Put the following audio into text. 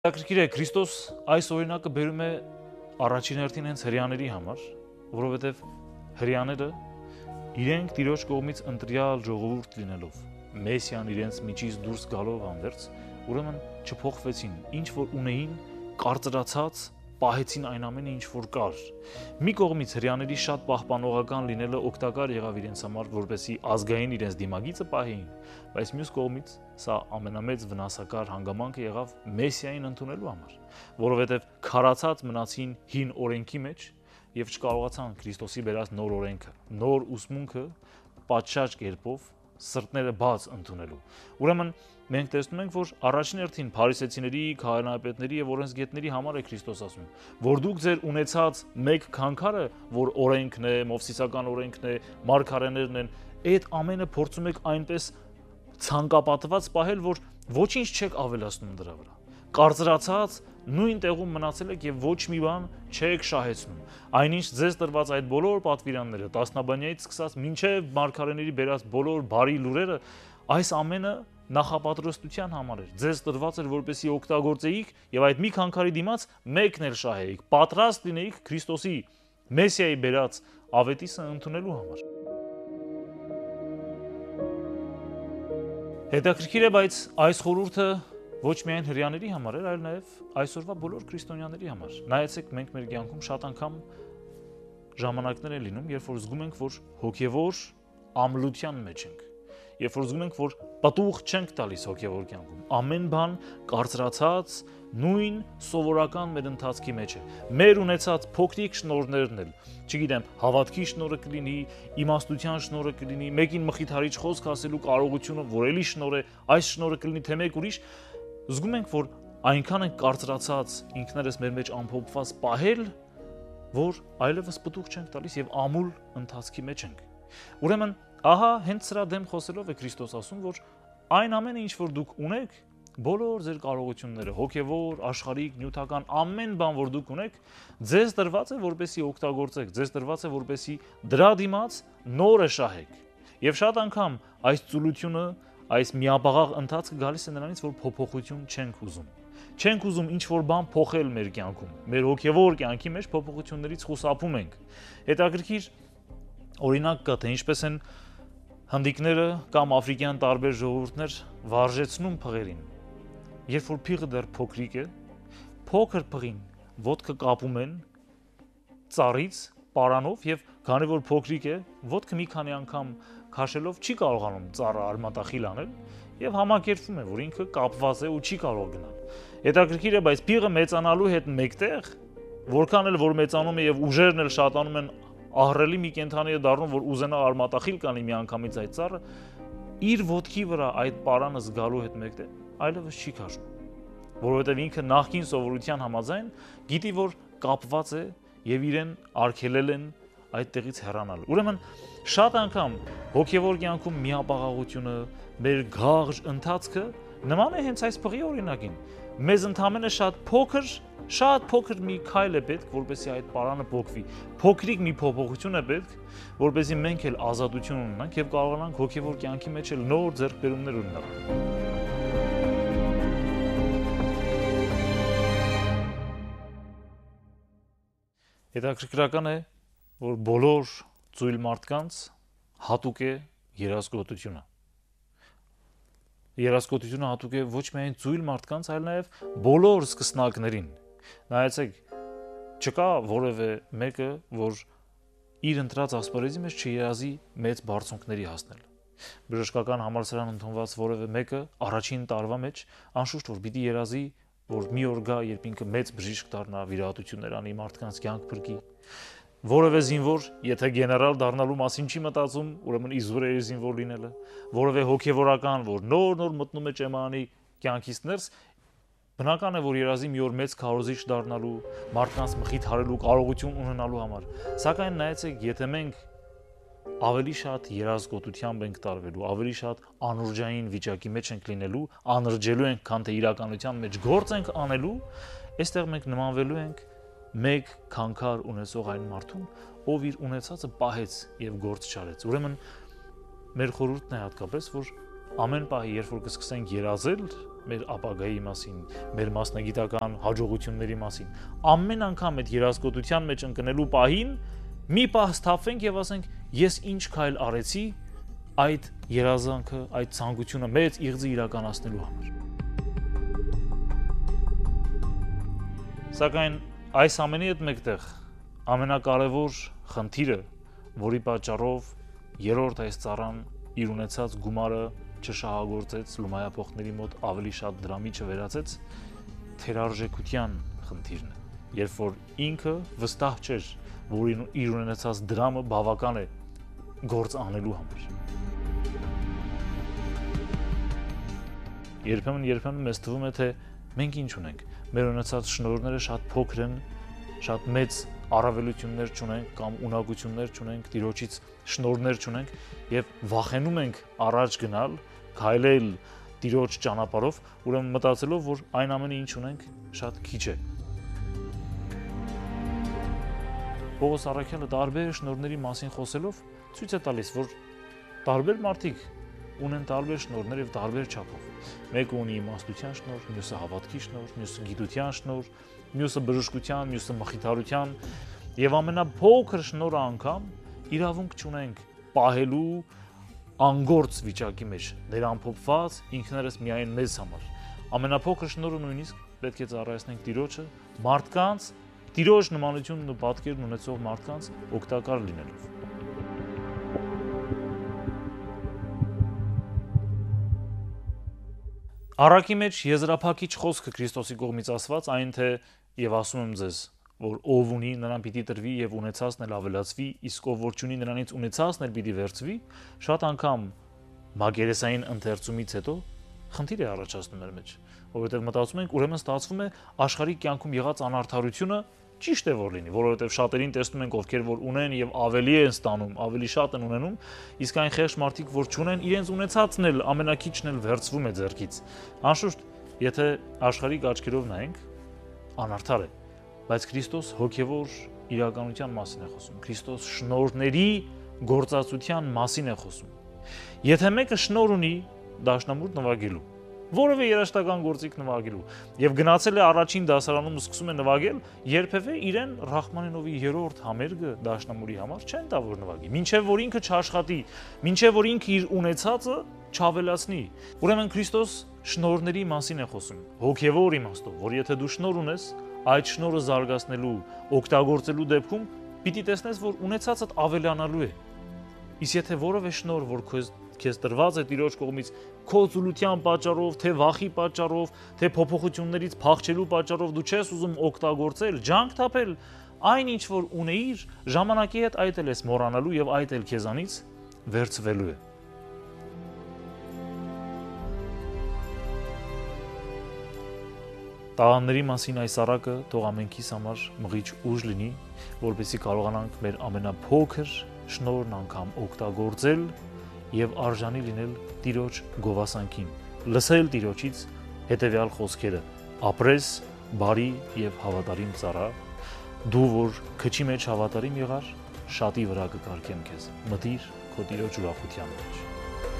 Հետաքրքիր է Քրիստոս այս օրինակը բերում է առաջին հերթին հենց հրեաների համար, որովհետև հրեաները իրենք Տիրոջ կողմից ընտրյալ ժողովուրդ լինելով, Մեսիան իրենց միջից դուրս գալով հանդերձ, ուրեմն չփոխվեցին, ինչ որ ունեին, կարծրացած պահեցին այն ամենը, ինչ որ կար։ Մի կողմից հրեաների շատ պահպանողական լինելը օգտակար եղավ իրենց համար, որպեսզի ազգային իրենց դիմագիծը պահեին, բայց մյուս կողմից սա ամենամեծ վնասակար հանգամանքը եղավ Մեսիային ընդունելու համար, որովհետև քարացած մնացին հին օրենքի մեջ եւ չկարողացան Քրիստոսի բերած նոր օրենքը, նոր ուսմունքը պատշաճ կերպով սրտները բաց ընդունելու։ Ուրեմն մենք տեսնում ենք, որ առաջին հերթին փարիսեցիների, քահանայապետների եւ օրենսգետների համար է Քրիստոս ասում, որ դուք ձեր ունեցած մեկ քանքարը, որ օրենքն է, մովսիսական օրենքն է, մարգարեներն են, այդ ամենը փորձում եք այնպես ցանկապատված պահել, որ ոչինչ չեք ավելացնում դրա վրա։ Կարծրացած նույն տեղում մնացել եք եւ ոչ մի բան չեք շահեցնում։ Այնինչ ձեզ տրված այդ բոլոր պատվիրանները, տասնաբանյայից սկսած մինչև մարգարեների բերած բոլոր բարի լուրերը, այս ամենը նախապատրաստության համար էր։ Ձեզ տրված էր, որպեսզի օգտագործեիք եւ այդ մի քանքարի դիմաց մեկն էլ շահեիք, պատրաստ լինեիք Քրիստոսի Մեսիայի բերած ավետիսը ընդունելու համար։ Հետաքրքիր է, բայց այս խորհուրդը ոչ միայն հրեաների համար էր, այլ նաև այսօրվա բոլոր քրիստոնյաների համար։ Նայեցեք, մենք մեր կյանքում շատ անգամ ժամանակներ են լինում, երբ որ զգում ենք, որ հոգևոր ամլության մեջ ենք, երբ որ զգում ենք, որ պտուղ չենք տալիս հոգևոր կյանքում։ Ամեն բան կարծրացած նույն սովորական մեր ընթացքի մեջ է։ Մեր ունեցած փոքրիկ շնորհներն էլ, չգիտեմ, հավատքի շնորհը կլինի, իմաստության շնորհը կլինի, մեկին մխիթարիչ խոսք ասելու կարողությունը, որ էլի շնորհ է, այս շնորհը կլինի թե մեկ ուրիշ, զգում ենք, որ այնքան ենք կարծրացած ինքներս մեր մեջ ամփոփված պահել, որ այլևս պտուղ չենք տալիս եւ ամուլ ընթացքի մեջ ենք։ Ուրեմն, ահա հենց սրա դեմ խոսելով է Քրիստոս ասում, որ այն ամենը, ինչ որ դուք ունեք, բոլոր ձեր կարողությունները, հոգևոր, աշխարհիկ, նյութական ամեն բան, որ դուք ունեք, ձեզ տրված է, որպեսզի օգտագործեք, ձեզ տրված է, որպեսզի դրա դիմաց նորը շահեք։ Եվ շատ անգամ այս ծուլությունը, այս միաբաղաղ ընթացքը գալիս է նրանից, որ փոփոխություն չենք ուզում։ Չենք ուզում ինչ-որ բան փոխել մեր կյանքում։ Մեր հոգևոր կյանքի մեջ փոփոխություններից խուսափում ենք։ Հետաքրքիր օրինակ կա, թե ինչպես են հնդիկները կամ աֆրիկյան տարբեր ժողովուրդներ վարժեցնում փղերին։ Երբ որ փիղը դեռ փոքրիկ է, փոքր փղին ոտքը կապում են ծառից, պարանով եւ քանի որ փոքրիկ է, ոտքը մի քանի անգամ քաշելով չի կարողանում ծառը արմատախիլ անել եւ համակերպվում է, որ ինքը կապված է ու չի կարող գնալ։ Հետաքրքիր է, բայց փիղը մեծանալու հետ մեկտեղ, որքան էլ որ մեծանում է եւ ուժերն էլ շատանում են, ահռելի մի կենդանի է դառնում, որ ուզենա արմատախիլ կանի միանգամից այդ ծառը, իր ոտքի վրա այդ պարանը զգալու հետ մեկտեղ այլևս չի քաշում, որովհետեւ ինքը նախկին սովորության համաձայն գիտի, որ կապված է եւ իրեն արգելել են այդտեղից հեռանալ։ Ուրեմն շատ անգամ հոգևոր կյանքում միապաղաղությունը, մեր գաղժ ընթացքը նման է հենց այս փղի օրինակին։ Մեզ ընդամենը շատ փոքր մի քայլ է պետք, որպեսզի այդ պարանը փոխվի։ Փոքրիկ մի փոփոխություն է պետք, որպեսզի մենք էլ ազատություն ունենանք եւ կարողանանք հոգևոր կյանքի մեջ էլ նոր ձեռքբերումներ ունենալ։ Հետաքրքրական է, որ բոլոր ծույլ մարդկանց հատուկ է երազգոտությունը։ Երազգոտությունը հատուկ է ոչ միայն ծույլ մարդկանց, այլ նաև բոլոր սկսնակներին։ Նայեցեք, չկա որևէ մեկը, որ իր ընտրած ասպարեզի մեջ չերազի մեծ բարձունքների հասնել։ Բժշկական համալսարան ընդունված որևէ մեկը առաջին տարվա մեջ անշուշտ որ պիտի երազի, որ մի օր գա, երբ ինքը մեծ բժիշկ դառնա, վիրահատություններ անի, մարդկանց կյանք փրկի։ Որևէ զինվոր, եթե գեներալ դառնալու մասին չի մտածում, ուրեմն իզուր է զինվոր լինելը, որևէ հոգևորական, որ նոր մտնում է ճեմարանի կյանքից ներս, բնական է, որ երազի մի օր մեծ քարոզիչ դառնալու, մարդկանց մխիթարելու կարողություն ունենալու համար։ Սակայն նայեցեք, եթե մենք ավելի շատ երազգոտությամբ ենք տարվելու, ավելի շատ անուրջային վիճակի մեջ ենք լինելու, անրջելու ենք, քան թե իրականության մեջ գործ ենք անելու, այստեղ մենք նմանվելու ենք մեկ քանքար ունեցող այն մարդուն, ով իր ունեցածը պահեց եւ գործ չարեց։ Ուրեմն մեր խորհուրդն է հատկապես, որ ամեն պահի, երբ որ կսկսենք երազել, մեր ապագայի մասին, մեր մասնագիտական հաջողությունների մասին, ամեն անգամ այդ երազկոտության մեջ ընկնելու պահին մի պահ սթափվենք եւ ասենք ես ինչ քայլ արեցի այդ երազանքը, այդ ցանկությունը մեծ իղձի իրականացնելու համար։ Սակայն այս ամենի հետ մեկտեղ ամենակարևոր խնդիրը, որի պատճառով երրորդ այս ծառան իր ունեցած գումարը չշահագործեց, լումայափոխների մոտ ավելի շատ դրամի չվերածեց, թերարժեքության խնդիրն է, երբ որ ինքը վստահ չէր, որ իր ունեցած դրամը բավական է գործ անելու համար։ Երբեմն մեզ թվում է, թե մենք ինչ ունենք, մեր ունեցած շնորհները շատ փոքր են, շատ մեծ առավելություններ չունենք կամ ունակություններ չունենք, Տիրոջից շնորհներ չունենք եւ վախենում ենք առաջ գնալ, քայլել Տիրոջ ճանապարհով, ուրեմն մտածելով, որ այն ամենը ինչ ունենք շատ քիչ է։ Պողոս առաքյալը տարբեր շնորհների մասին խոսելով ցույց է տալիս, որ տարբեր մարդիկ ունեն տարբեր շնորհներ եւ տարբեր չափով։ Մեկը ունի իմաստության շնորհ, մյուսը հավատքի շնորհ, մյուսը գիտության շնորհ, մյուսը բժշկության, մյուսը մխիթարության եւ ամենափոքր շնորհը անգամ իրավունք չունենք պահելու անգործ վիճակի մեջ, ներամփոփված ինքներս միայն մեզ համար։ Ամենափոքր շնորհը նույնիսկ պետք է ծառայեցնենք Տիրոջը, մարդկանց, Տիրոջ նմանությունն ու պատկերն ունեցող մարդկանց օգտակար լինելով։ Առակի մեջ եզրափակիչ խոսքը Քրիստոսի կողմից ասված, այն թե եւ ասում եմ ձեզ, որ ով ունի նրան պիտի տրվի եւ ունեցածն էլ ավելացվի, իսկ ով որ չունի նրանից ունեցածն էլ պիտի վերցվի, շատ անգամ մագերեսային ընթերցումից հետո խնդիր է առաջացնում մեր մեջ, որովհետեւ մտածում ենք, ուրեմն ստացվում է աշխարհի կյանքում եղած անարդարությունը ճիշտ է որ լինի, որովհետեւ շատերին տեսնում ենք, ովքեր որ ունեն եւ ավելի են ստանում, ավելի շատ են ունենում, իսկ այն խեղճ մարդիկ, որ չունեն, իրենց ունեցածն էլ ամենակիչն էլ վերցվում է ձեռքից։ Անշուշտ, եթե աշխարհիկ աչքերով նայենք, անարդար է, բայց Քրիստոս հոգևոր իրականության մասին է խոսում։ Քրիստոս շնորհների գործածության մասին է խոսում։ Եթե մեկը շնորհ ունի դաշնամուրտ նվագելու, որևէ երաժշտական գործիք նվագելու եւ գնացել է առաջին դասարանում ու սկսում է նվագել, երբևէ իրեն Ռախմանինովի երրորդ համերգը դաշնամուրի համար չեն տա որ նվագի, մինչեւ որ ինքը չաշխատի, մինչեւ որ ինքը իր ունեցածը չավելացնի։ Ուրեմն Քրիստոս շնորհների մասին է խոսում, հոգևոր իմաստով, որ եթե դու շնորհ ունես, այդ շնորհը զարգացնելու, օգտագործելու դեպքում պիտի տեսնես, որ ունեցածդ ավելանալու է։ Իսկ եթե որևէ շնորհ, որ քեզ տրված է Տիրոջ կողմից, քո ծուլության պատճառով, թե վախի պատճառով, թե փոփոխություններից փախչելու պատճառով դու չես ուզում օգտագործել, ջանք թափել, այն ինչ որ ունեիր, ժամանակի հետ այդ էլ ես մոռանալու եւ այդ էլ քեզանից վերցվելու է։ Տաղանների մասին այս առակը թող ամենքիս համար մղիչ ուժ լինի, որպեսզի կարողանանք մեր ամենափոքր շնորհն անգամ օգտագործել եւ արժանի լինել Տիրոջ գովասանքին, լսել Տիրոջից հետեւյալ խոսքերը. ապրես բարի եւ հավատարիմ ծառա, դու որ քչի մեջ հավատարիմ եղար, շատի վրա կկարգեմ քեզ, մտիր քո Տիրոջ ուրախության մեջ։